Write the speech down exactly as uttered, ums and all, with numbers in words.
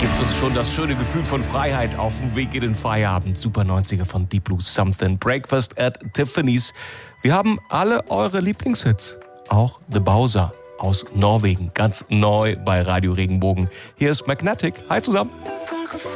Gibt uns schon das schöne Gefühl von Freiheit auf dem Weg in den Feierabend. Super neunziger von Deep Blue Something. Breakfast at Tiffany's. Wir haben alle eure Lieblingshits. Auch The Bowser aus Norwegen. Ganz neu bei Radio Regenbogen. Hier ist Magnetic. Hi zusammen.